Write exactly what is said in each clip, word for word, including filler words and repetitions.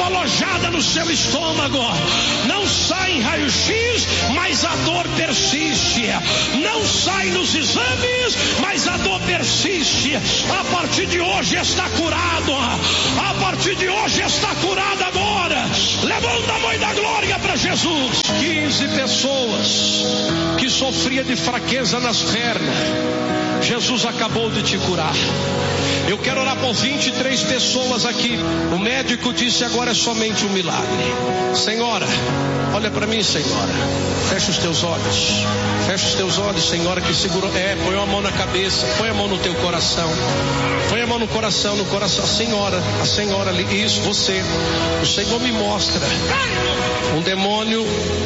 alojada no seu estômago. Não sai em raio-x, mas a dor persiste. Não sai nos exames, mas a dor persiste. A partir de hoje está curado. A partir de hoje está curado agora. Levanta a mão da glória para Jesus. quinze pessoas que sofriam de fraqueza nas pernas, Jesus acabou de te curar. Eu quero orar por vinte e três pessoas aqui. O médico disse agora é somente um milagre. Senhora, olha para mim, senhora. Fecha os teus olhos. Fecha os teus olhos, senhora, que segurou. É, põe a mão na cabeça, põe a mão no teu coração. Põe a mão no coração, no coração. A senhora, a senhora ali, isso, você. O Senhor me mostra um demônio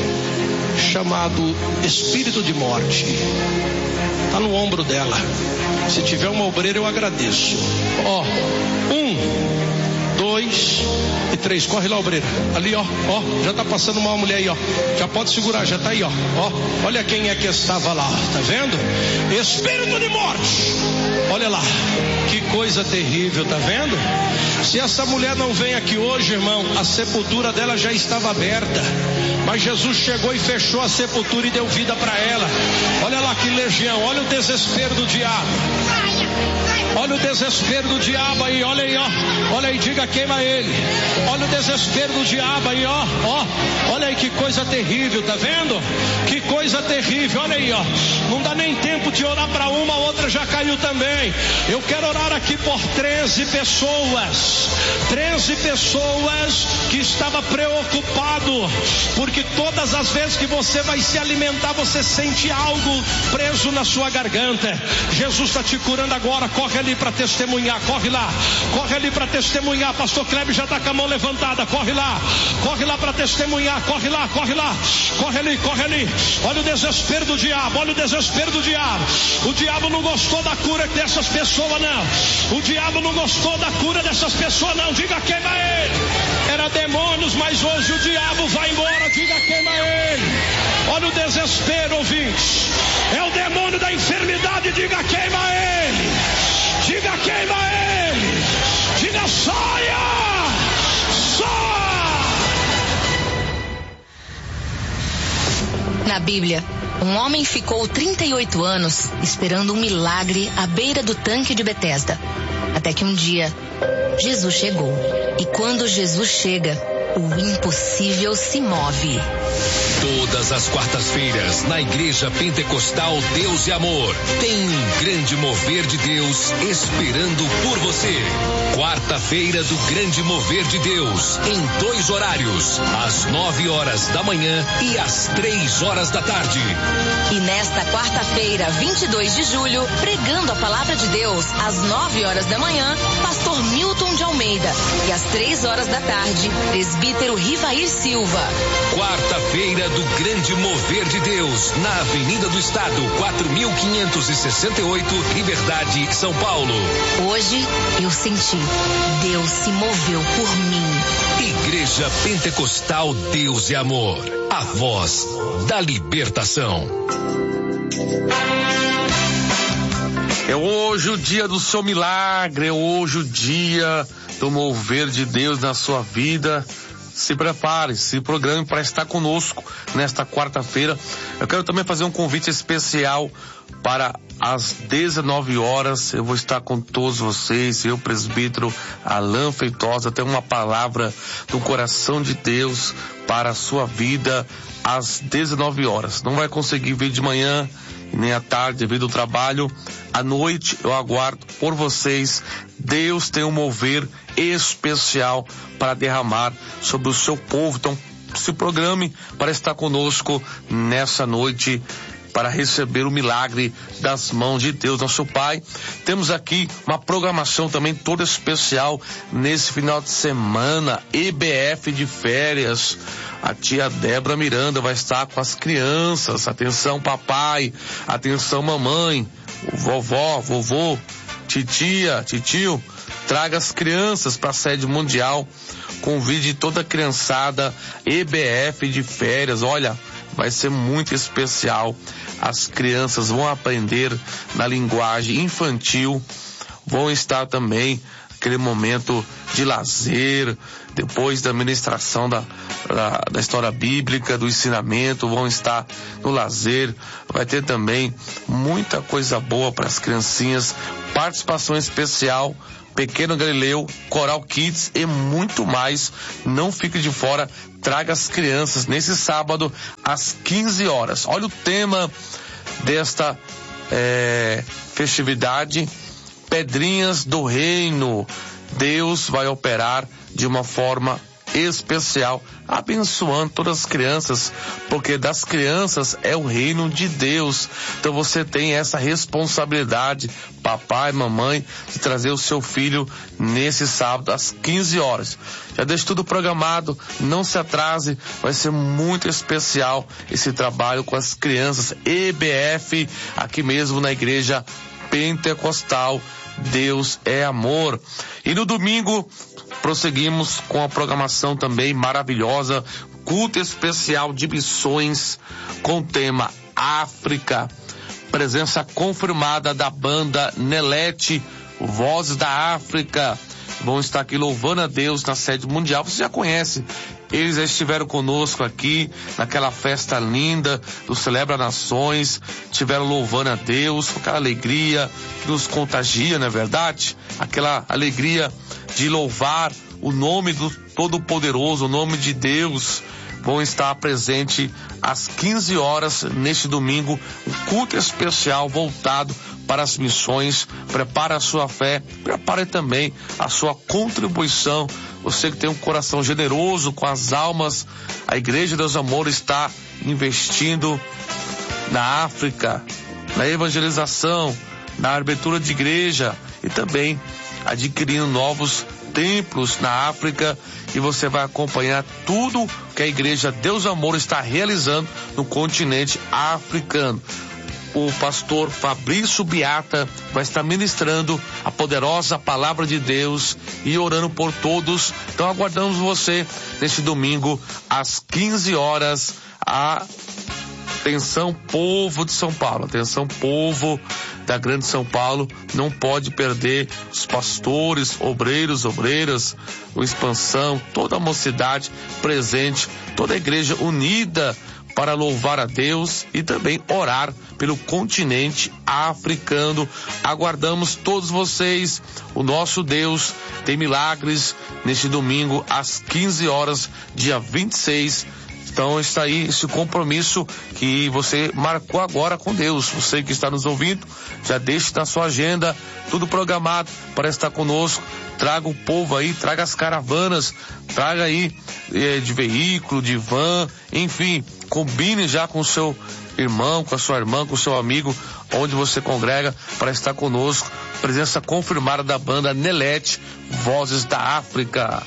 chamado espírito de morte. Está no ombro dela. Se tiver uma obreira, eu agradeço. Ó, um, dois e três. Corre lá, obreira. Ali, ó, ó. Já tá passando uma mulher aí, ó. Já pode segurar, já tá aí, ó. Ó, olha quem é que estava lá, tá vendo? Espírito de morte. Olha lá. Que coisa terrível, tá vendo? Se essa mulher não vem aqui hoje, irmão, a sepultura dela já estava aberta. Mas Jesus chegou e fechou a sepultura e deu vida para ela. Olha lá que legião, olha o desespero do diabo. Olha o desespero do diabo aí, olha aí, ó. Olha aí, diga queima ele. Olha o desespero do diabo aí, ó. Ó, olha aí que coisa terrível, tá vendo? Que coisa terrível, olha aí, ó. Não dá nem tempo de orar para uma, a outra já caiu também. Eu quero orar aqui por treze pessoas. treze pessoas que estavam preocupados, porque todas as vezes que você vai se alimentar, você sente algo preso na sua garganta. Jesus está te curando agora. Corre ali para testemunhar, corre lá, corre ali para testemunhar. Pastor Kleber já está com a mão levantada, corre lá, corre lá para testemunhar, corre lá, corre lá, corre ali, corre ali. Olha o desespero do diabo, olha o desespero do diabo. O diabo não gostou da cura dessas pessoas, não. O diabo não gostou da cura dessas pessoas, não. Diga queima ele. Era demônios, mas hoje o diabo vai embora. Diga queima ele. Olha o desespero, ouvintes. É o demônio da enfermidade. Diga queima ele. Diga queima ele. Diga saia. Saia. Na Bíblia, um homem ficou trinta e oito anos esperando um milagre à beira do tanque de Betesda. Até que um dia, Jesus chegou. E quando Jesus chega, o impossível se move. Todas as quartas-feiras, na Igreja Pentecostal Deus e Amor, tem um grande mover de Deus esperando por você. Quarta-feira do Grande Mover de Deus, em dois horários, às nove horas da manhã e às três horas da tarde. E nesta quarta-feira, vinte e dois de julho, pregando a palavra de Deus, às nove horas da manhã, pastor Milton de Almeida. E às três horas da tarde, presbítero Rivair Silva. Quarta-feira do Grande Mover de Deus, na Avenida do Estado, quatro mil quinhentos e sessenta e oito, Liberdade, São Paulo. Hoje eu senti, Deus se moveu por mim. Igreja Pentecostal Deus e Amor, a voz da libertação. É hoje o dia do seu milagre, é hoje o dia do mover de Deus na sua vida. Se prepare, se programe para estar conosco nesta quarta-feira. Eu quero também fazer um convite especial para às dezenove horas. Eu vou estar com todos vocês, eu, presbítero Alain Feitosa, tem uma palavra do coração de Deus para a sua vida às dezenove horas. Não vai conseguir vir de manhã nem à tarde devido ao trabalho. À noite eu aguardo por vocês. Deus tem um mover especial para derramar sobre o seu povo. Então se programe para estar conosco nessa noite, para receber o milagre das mãos de Deus, nosso Pai. Temos aqui uma programação também toda especial nesse final de semana, E B F de férias. A tia Débora Miranda vai estar com as crianças. Atenção papai, atenção mamãe, vovó, vovô, titia, titio, traga as crianças para a sede mundial. Convide toda a criançada, E B F de férias. Olha, vai ser muito especial. As crianças vão aprender na linguagem infantil, vão estar também aquele momento de lazer, depois da ministração da, da, da história bíblica, do ensinamento, vão estar no lazer. Vai ter também muita coisa boa para as criancinhas, participação especial, Pequeno Galileu, Coral Kids e muito mais. Não fique de fora, traga as crianças nesse sábado às quinze horas. Olha o tema desta é, festividade: Pedrinhas do Reino. Deus vai operar de uma forma especial, abençoando todas as crianças, porque das crianças é o reino de Deus. Então você tem essa responsabilidade, papai, mamãe, de trazer o seu filho nesse sábado às quinze horas. Já deixe tudo programado, não se atrase, vai ser muito especial esse trabalho com as crianças. E B F, aqui mesmo na Igreja Pentecostal Deus é Amor. E no domingo prosseguimos com a programação também maravilhosa, culto especial de missões com o tema África. Presença confirmada da banda Nelete, Vozes da África. Vão estar aqui louvando a Deus na sede mundial. Você já conhece. Eles já estiveram conosco aqui naquela festa linda do Celebra Nações, estiveram louvando a Deus com aquela alegria que nos contagia, não é verdade? Aquela alegria de louvar o nome do Todo-Poderoso, o nome de Deus. Vão estar presente às quinze horas neste domingo, um culto especial voltado para as missões. Prepare a sua fé, prepare também a sua contribuição. Você que tem um coração generoso com as almas, a Igreja Deus Amor está investindo na África, na evangelização, na abertura de igreja e também adquirindo novos templos na África, e você vai acompanhar tudo que a Igreja Deus Amor está realizando no continente africano. O pastor Fabrício Beata vai estar ministrando a poderosa palavra de Deus e orando por todos. Então aguardamos você neste domingo às quinze horas. Atenção, povo de São Paulo, atenção, povo da Grande São Paulo, não pode perder. Os pastores, obreiros, obreiras, o Expansão, toda a mocidade presente, toda a igreja unida para louvar a Deus e também orar pelo continente africano. Aguardamos todos vocês. O nosso Deus tem milagres neste domingo às quinze horas, dia vinte e seis. Então está aí esse compromisso que você marcou agora com Deus. Você que está nos ouvindo, já deixe na sua agenda tudo programado para estar conosco. Traga o povo aí, traga as caravanas, traga aí eh, de veículo, de van, enfim, combine já com o seu irmão, com a sua irmã, com o seu amigo, onde você congrega, para estar conosco. Presença confirmada da banda Nelete, Vozes da África.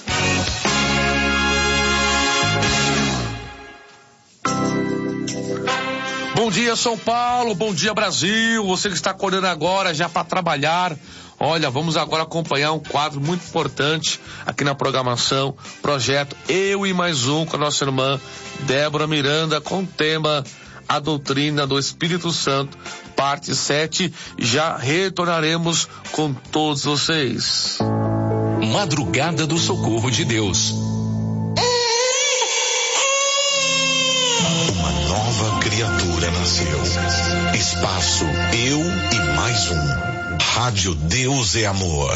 Bom dia, São Paulo, bom dia, Brasil. Você que está acordando agora já para trabalhar. Olha, vamos agora acompanhar um quadro muito importante aqui na programação. Projeto Eu e Mais Um, com a nossa irmã Débora Miranda, com o tema A Doutrina do Espírito Santo, parte sete. Já retornaremos com todos vocês. Madrugada do Socorro de Deus. Nova criatura nasceu. Espaço Eu e Mais Um. Rádio Deus é Amor.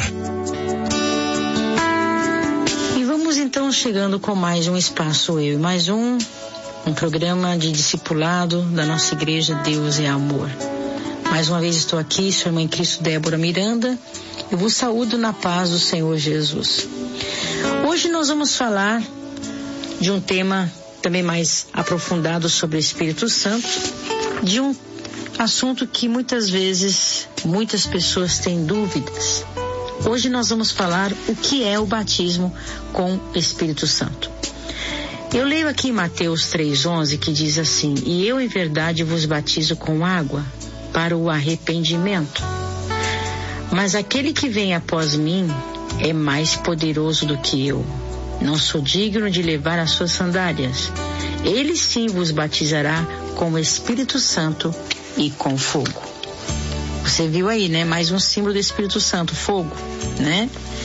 E vamos então chegando com mais um Espaço Eu e Mais Um, um programa de discipulado da nossa igreja Deus é Amor. Mais uma vez estou aqui, sua irmã em Cristo Débora Miranda. Eu vos saúdo na paz do Senhor Jesus. Hoje nós vamos falar de um tema também mais aprofundado sobre o Espírito Santo, de um assunto que muitas vezes muitas pessoas têm dúvidas. Hoje nós vamos falar o que é o batismo com o Espírito Santo. Eu leio aqui em Mateus três, onze, que diz assim: e eu em verdade vos batizo com água para o arrependimento, mas aquele que vem após mim é mais poderoso do que eu. Não sou digno de levar as suas sandálias. Ele sim vos batizará com o Espírito Santo e com fogo. Você viu aí, né? Mais um símbolo do Espírito Santo, fogo, né?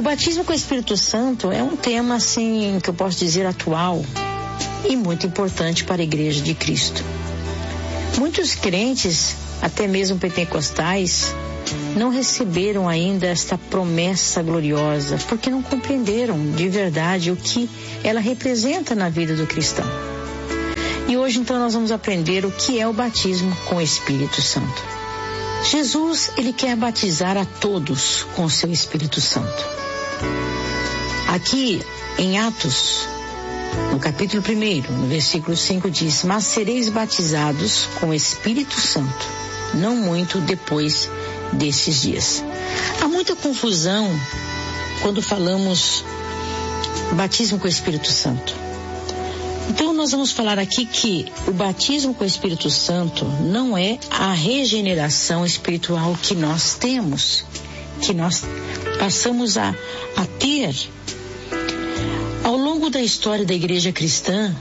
O batismo com o Espírito Santo é um tema, assim, que eu posso dizer atual e muito importante para a Igreja de Cristo. Muitos crentes, até mesmo pentecostais, não receberam ainda esta promessa gloriosa, porque não compreenderam de verdade o que ela representa na vida do cristão. E hoje, então, nós vamos aprender o que é o batismo com o Espírito Santo. Jesus, ele quer batizar a todos com o seu Espírito Santo. Aqui, em Atos, no capítulo primeiro, no versículo cinco, diz: mas sereis batizados com o Espírito Santo, não muito depois desses dias. Há muita confusão quando falamos batismo com o Espírito Santo. Então nós vamos falar aqui que o batismo com o Espírito Santo não é a regeneração espiritual que nós temos, que nós passamos a, a ter. Ao longo da história da igreja cristã,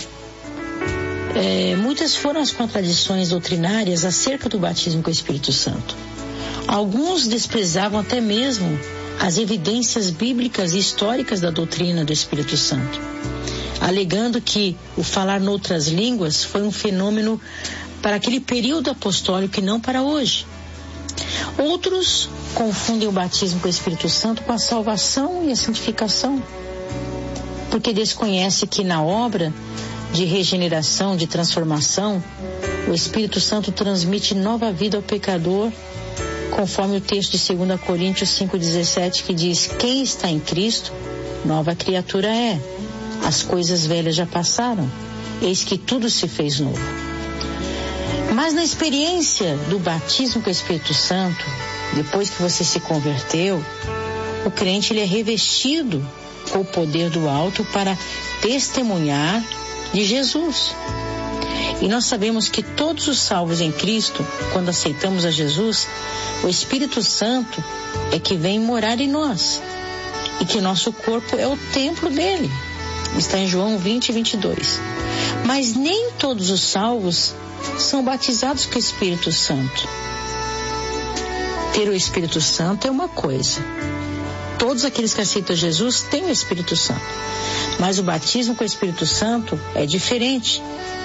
é, muitas foram as contradições doutrinárias acerca do batismo com o Espírito Santo. Alguns desprezavam até mesmo as evidências bíblicas e históricas da doutrina do Espírito Santo, alegando que o falar noutras línguas foi um fenômeno para aquele período apostólico e não para hoje. Outros confundem o batismo com o Espírito Santo com a salvação e a santificação, porque desconhece que na obra de regeneração, de transformação, o Espírito Santo transmite nova vida ao pecador, conforme o texto de dois Coríntios cinco, dezessete, que diz: quem está em Cristo, nova criatura é. As coisas velhas já passaram, eis que tudo se fez novo. Mas na experiência do batismo com o Espírito Santo, depois que você se converteu, o crente ele é revestido com o poder do alto para testemunhar de Jesus. E nós sabemos que todos os salvos em Cristo, quando aceitamos a Jesus, o Espírito Santo é que vem morar em nós, e que nosso corpo é o templo dele. Está em João vinte, vinte e dois. Mas nem todos os salvos são batizados com o Espírito Santo. Ter o Espírito Santo é uma coisa. Todos aqueles que aceitam Jesus têm o Espírito Santo. Mas o batismo com o Espírito Santo é diferente.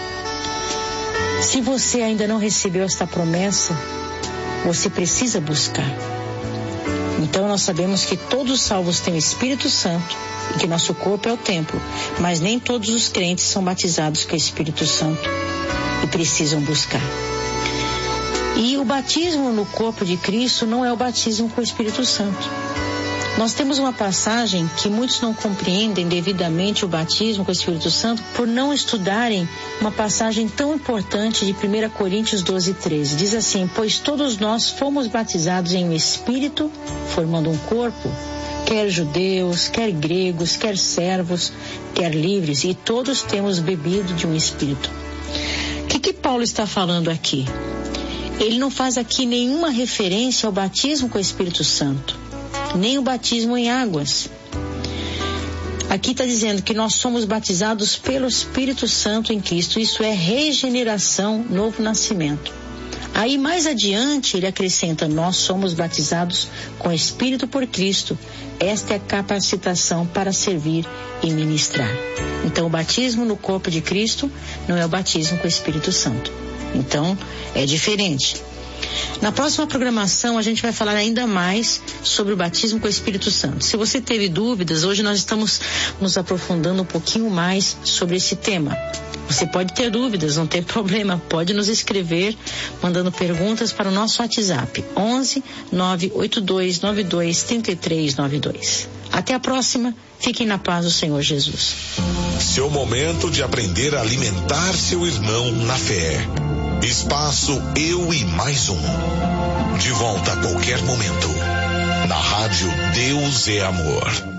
Se você ainda não recebeu esta promessa, você precisa buscar. Então nós sabemos que todos os salvos têm o Espírito Santo e que nosso corpo é o templo, mas nem todos os crentes são batizados com o Espírito Santo e precisam buscar. E o batismo no corpo de Cristo não é o batismo com o Espírito Santo. Nós temos uma passagem que muitos não compreendem devidamente o batismo com o Espírito Santo por não estudarem uma passagem tão importante de primeira Coríntios doze, treze. Diz assim: pois todos nós fomos batizados em um Espírito, formando um corpo, quer judeus, quer gregos, quer servos, quer livres, e todos temos bebido de um Espírito. O que que Paulo está falando aqui? Ele não faz aqui nenhuma referência ao batismo com o Espírito Santo, nem o batismo em águas. Aqui está dizendo que nós somos batizados pelo Espírito Santo em Cristo. Isso é regeneração, novo nascimento. Aí mais adiante ele acrescenta: nós somos batizados com o Espírito por Cristo. Esta é a capacitação para servir e ministrar. Então o batismo no corpo de Cristo não é o batismo com o Espírito Santo. Então é diferente. Na próxima programação a gente vai falar ainda mais sobre o batismo com o Espírito Santo. Se você teve dúvidas, hoje nós estamos nos aprofundando um pouquinho mais sobre esse tema. Você pode ter dúvidas, não tem problema, pode nos escrever mandando perguntas para o nosso WhatsApp onze, nove oito dois nove dois, três três nove dois. Até a próxima, fiquem na paz do Senhor Jesus. Seu momento de aprender a alimentar seu irmão na fé. Espaço Eu e Mais Um. De volta a qualquer momento. Na rádio Deus é Amor.